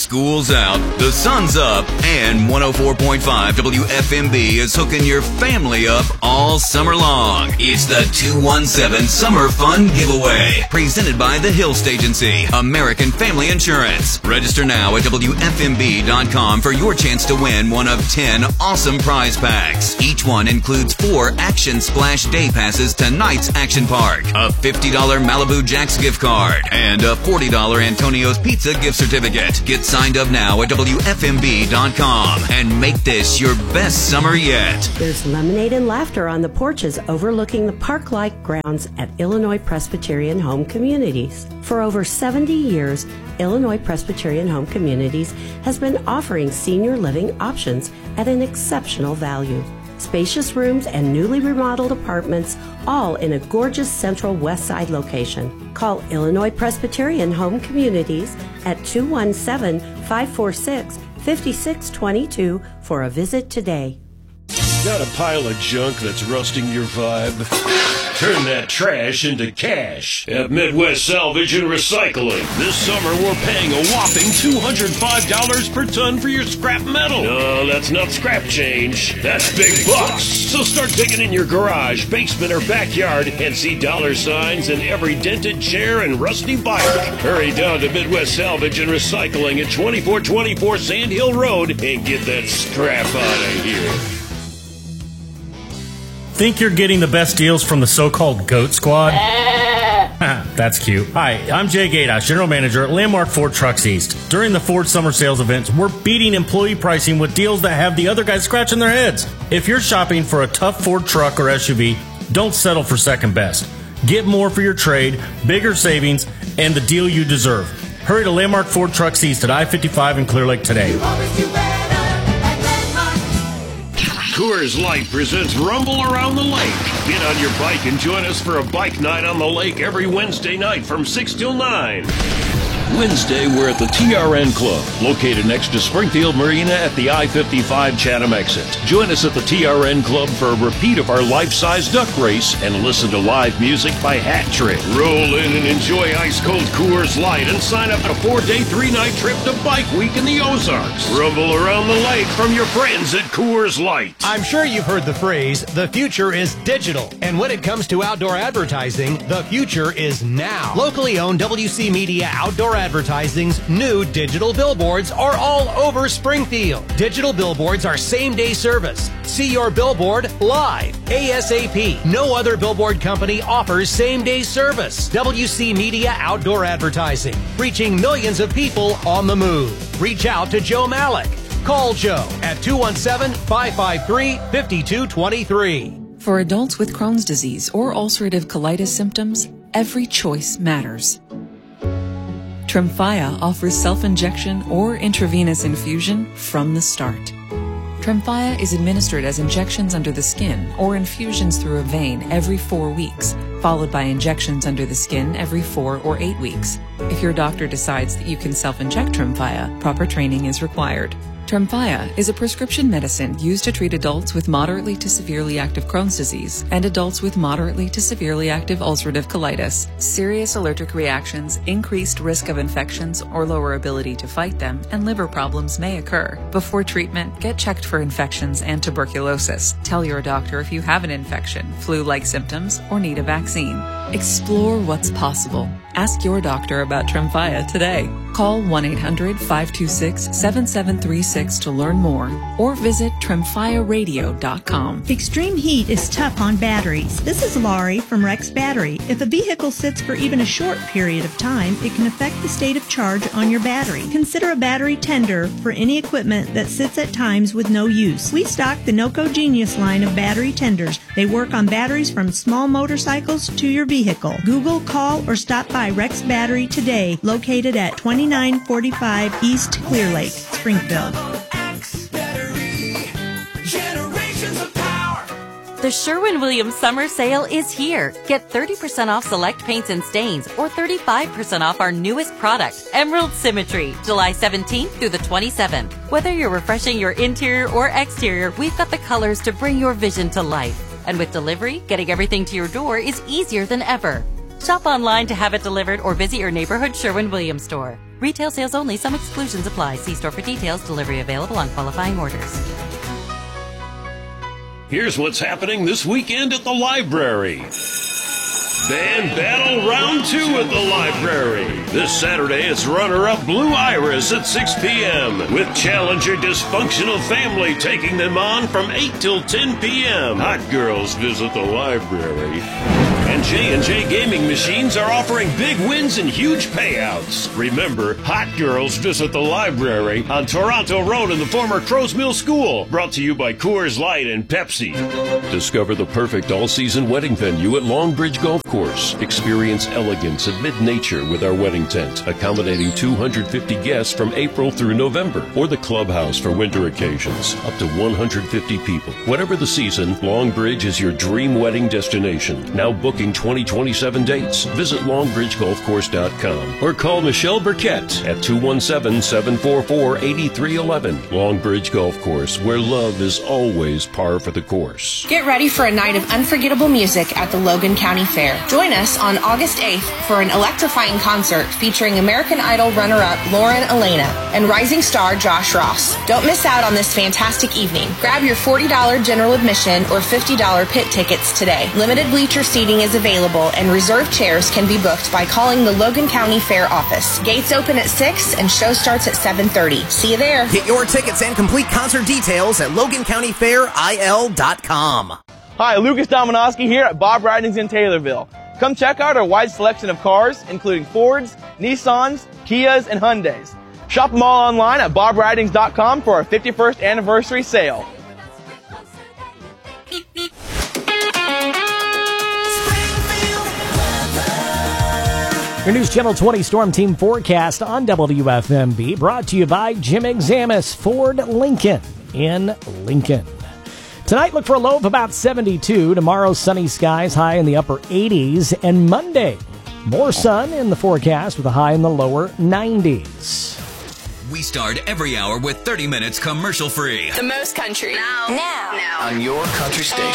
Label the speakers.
Speaker 1: School's out, the sun's up, and 104.5 WFMB is hooking your family up all summer long. It's the 217 Summer Fun Giveaway, presented by the Hilst Agency, American Family Insurance. Register now at WFMB.com for your chance to win one of 10 awesome prize packs. Each one includes 4 Action Splash Day Passes to Knight's Action Park, a $50 Malibu Jack's gift card, and a $40 Antonio's Pizza gift certificate. Get signed up now at WFMB.com and make this your best summer yet.
Speaker 2: There's lemonade and laughter on the porches overlooking the park-like grounds at Illinois Presbyterian Home Communities. For over 70 years, Illinois Presbyterian Home Communities has been offering senior living options at an exceptional value. Spacious rooms and newly remodeled apartments, all in a gorgeous central west side location. Call Illinois Presbyterian Home Communities at 217-546-5622 for a visit today.
Speaker 3: Got a pile of junk that's rusting your vibe? Turn that trash into cash at Midwest Salvage and Recycling. This summer, we're paying a whopping $205 per ton for your scrap metal. No, that's not scrap change. That's big bucks. So start digging in your garage, basement, or backyard and see dollar signs in every dented chair and rusty bike. Hurry down to Midwest Salvage and Recycling at 2424 Sand Hill Road and get that scrap out of here.
Speaker 4: Think you're getting the best deals from the so-called GOAT Squad? That's cute. Hi, I'm Jay Gatehouse, General Manager at Landmark Ford Trucks East. During the Ford Summer Sales events, we're beating employee pricing with deals that have the other guys scratching their heads. If you're shopping for a tough Ford truck or SUV, don't settle for second best. Get more for your trade, bigger savings, and the deal you deserve. Hurry to Landmark Ford Trucks East at I-55 in Clear Lake today.
Speaker 3: Coors Light presents Rumble Around the Lake. Get on your bike and join us for a bike night on the lake every Wednesday night from 6 till 9. Wednesday, we're at the TRN Club, located next to Springfield Marina at the I-55 Chatham exit. Join us at the TRN Club for a repeat of our life-size duck race and listen to live music by Hat Trick. Roll in and enjoy ice-cold Coors Light and sign up for a 4-day, 3-night trip to Bike Week in the Ozarks. Rumble around the lake from your friends at Coors Light.
Speaker 5: I'm sure you've heard the phrase, the future is digital. And when it comes to outdoor advertising, the future is now. Locally owned WC Media Outdoor Advertising's new digital billboards are all over Springfield. Digital billboards are same-day service. See your billboard live, ASAP. No other billboard company offers same-day service. WC Media Outdoor Advertising, reaching millions of people on the move. Reach out to Joe Malik. Call Joe at 217-553-5223.
Speaker 6: For adults with Crohn's disease or ulcerative colitis symptoms, every choice matters. Tremfya offers self-injection or intravenous infusion from the start. Tremfya is administered as injections under the skin or infusions through a vein every 4 weeks, followed by injections under the skin every 4 or 8 weeks. If your doctor decides that you can self-inject Tremfya, proper training is required. Tremfya is a prescription medicine used to treat adults with moderately to severely active Crohn's disease and adults with moderately to severely active ulcerative colitis. Serious allergic reactions, increased risk of infections or lower ability to fight them, and liver problems may occur. Before treatment, get checked for infections and tuberculosis. Tell your doctor if you have an infection, flu-like symptoms, or need a vaccine. Explore what's possible. Ask your doctor about Tremfya today. Call 1-800-526-7736 to learn more or visit TremfyaRadio.com.
Speaker 7: Extreme heat is tough on batteries. This is Laurie from Rex Battery. If a vehicle sits for even a short period of time, it can affect the state of charge on your battery. Consider a battery tender for any equipment that sits at times with no use. We stock the NOCO Genius line of battery tenders. They work on batteries from small motorcycles to your vehicle. Google, call, or stop by Rex Battery today, located at 2945 East Clear Lake, Springfield.
Speaker 8: The Sherwin-Williams Summer Sale is here. Get 30% off select paints and stains or 35% off our newest product, Emerald Symmetry, July 17th through the 27th. Whether you're refreshing your interior or exterior, we've got the colors to bring your vision to life. And with delivery, getting everything to your door is easier than ever. Shop online to have it delivered or visit your neighborhood Sherwin-Williams store. Retail sales only. Some exclusions apply. See store for details. Delivery available on qualifying orders.
Speaker 3: Here's what's happening this weekend at the library. Band Battle Round 2 at the library. This Saturday, it's runner-up Blue Iris at 6 p.m. with challenger Dysfunctional Family taking them on from 8 till 10 p.m. Hot girls visit the library. And J&J Gaming Machines are offering big wins and huge payouts. Remember, Hot Girls visit the library on Toronto Road in the former Crow's Mill School. Brought to you by Coors Light and Pepsi. Discover the perfect all-season wedding venue at Longbridge Golf Course. Experience elegance amid nature with our wedding tent, accommodating 250 guests from April through November, or the clubhouse for winter occasions, up to 150 people. Whatever the season, Longbridge is your dream wedding destination. Now booking 2027 dates. Visit longbridgegolfcourse.com or call Michelle Burkett at 217-744-8311. Longbridge Golf Course, where love is always par for the course.
Speaker 9: Get ready for a night of unforgettable music at the Logan County Fair. Join us on August 8th for an electrifying concert featuring American Idol runner-up Lauren Elena and rising star Josh Ross. Don't miss out on this fantastic evening. Grab your $40 general admission or $50 pit tickets today. Limited bleacher seating is available and reserved chairs can be booked by calling the Logan County Fair office. Gates open at 6 and show starts at 7:30. See you there.
Speaker 10: Get your tickets and complete concert details at LoganCountyFairIL.com.
Speaker 11: Hi, Lucas Dominowski here at Bob Ridings in Taylorville. Come check out our wide selection of cars, including Fords, Nissans, Kias, and Hyundais. Shop them all online at BobRidings.com for our 51st anniversary sale.
Speaker 12: Your News Channel 20 Storm Team forecast on WFMB, brought to you by Jim Examus Ford Lincoln in Lincoln. Tonight, look for a low of about 72. Tomorrow, sunny skies, high in the upper 80s. And Monday, more sun in the forecast with a high in the lower 90s.
Speaker 1: We start every hour with 30 minutes commercial free.
Speaker 13: The most country. Now.
Speaker 1: On your country station.